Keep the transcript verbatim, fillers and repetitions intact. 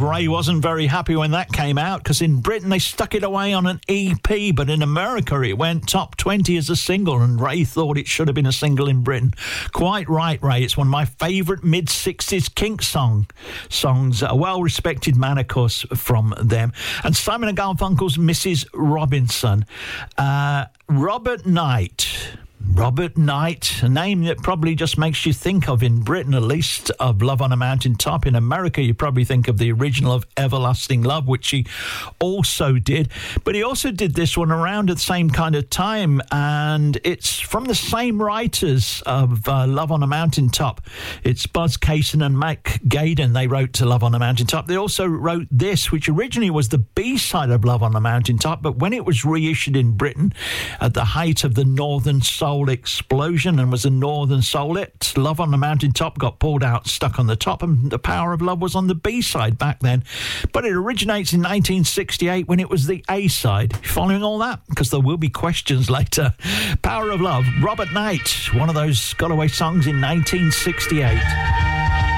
Ray wasn't very happy when that came out because in Britain they stuck it away on an E P, but in America it went top twenty as a single, and Ray thought it should have been a single in Britain. Quite right, Ray. It's one of my favourite mid-sixties Kinks song, songs. A well-respected man, of course, from them. And Simon and Garfunkel's Missus Robinson. Uh, Robert Knight... Robert Knight, a name that probably just makes you think of, in Britain at least, of Love on a Mountain Top. In America, you probably think of the original of Everlasting Love, which he also did. But he also did this one around at the same kind of time, and it's from the same writers of uh, Love on a Mountain Top. It's Buzz Cason and Mac Gaden. They wrote to Love on a Mountain Top. They also wrote this, which originally was the B-side of Love on a Mountain Top, but when it was reissued in Britain at the height of the Northern Soul explosion and was a Northern Soul hit, Love on the Mountain Top got pulled out, stuck on the top, and The Power of Love was on the B-side back then. But it originates in nineteen sixty-eight when it was the A-side. Following all that? Because there will be questions later. Power of Love, Robert Knight, one of those got away songs in nineteen sixty-eight.